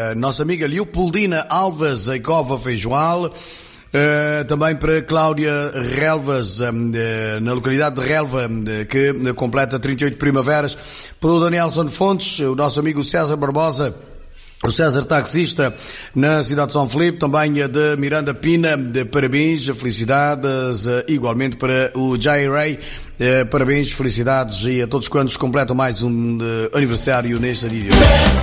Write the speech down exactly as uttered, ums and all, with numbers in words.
para a nossa amiga Leopoldina Alves, em Cova Feijoal. Uh, também para Cláudia Relvas, uh, na localidade de Relva, uh, que uh, completa trinta e oito primaveras. Para o Danielson Fontes, o nosso amigo César Barbosa, o César Taxista, na cidade de São Filipe. Também de Miranda Pina, de parabéns, felicidades, uh, igualmente para o Jay Ray, uh, parabéns, felicidades, e a todos quantos completam mais um uh, aniversário neste dia.